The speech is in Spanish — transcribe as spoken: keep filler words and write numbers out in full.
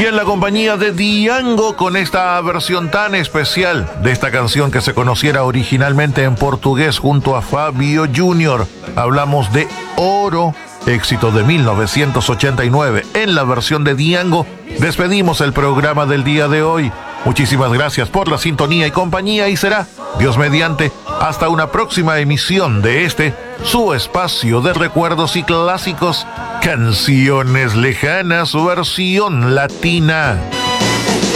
Y en la compañía de Diango, con esta versión tan especial de esta canción que se conociera originalmente en portugués junto a Fábio Júnior, hablamos de Oro, éxito de mil novecientos ochenta y nueve. En la versión de Diango despedimos el programa del día de hoy. Muchísimas gracias por la sintonía y compañía, y será, Dios mediante, hasta una próxima emisión de este, su espacio de recuerdos y clásicos, Canciones Lejanas, versión latina.